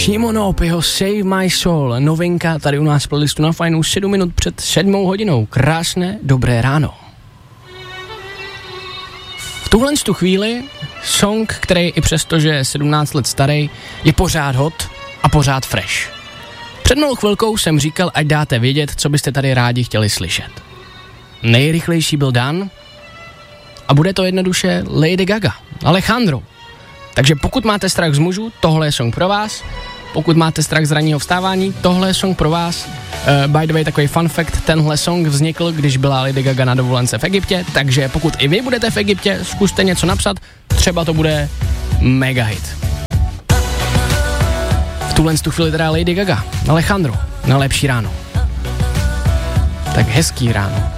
Shimon Opiho Save My Soul, novinka tady u nás v playlistu na Fajnu 7 minut před 7 hodinou. Krásné, dobré ráno. V tuhle chvíli song, který i přesto, že je 17 let starý, je pořád hot a pořád fresh. Před malou chvilkou jsem říkal, ať dáte vědět, co byste tady rádi chtěli slyšet. Nejrychlejší byl Dan a bude to jednoduše Lady Gaga, Alejandro. Takže pokud máte strach z mužů, tohle je song pro vás. Pokud máte strach z ranního vstávání, tohle je song pro vás. By the way, takový fun fact, tenhle song vznikl, když byla Lady Gaga na dovolence v Egyptě, takže pokud i vy budete v Egyptě, zkuste něco napsat, třeba to bude mega hit. V tuhle chvíli teda Lady Gaga, Alejandro, na lepší ráno. Tak hezký ráno.